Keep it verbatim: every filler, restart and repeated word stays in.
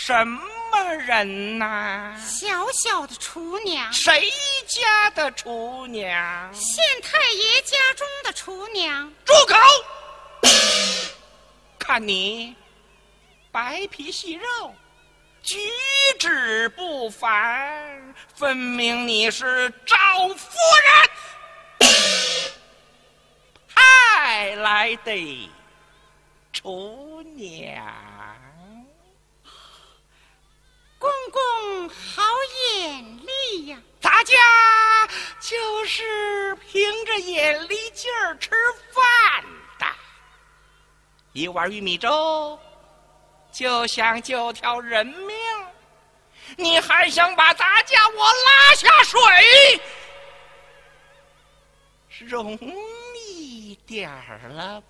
什么人呐？ 小小的厨娘。 谁家的厨娘？ 县太爷家中的厨娘。 住口！看你白皮细肉，举止不凡，分明你是赵夫人派来的厨娘。 公公好眼力呀！ 咱家就是凭着眼力劲儿吃饭的，一碗玉米粥就想救条人命，你还想把咱家我拉下水？容易点儿了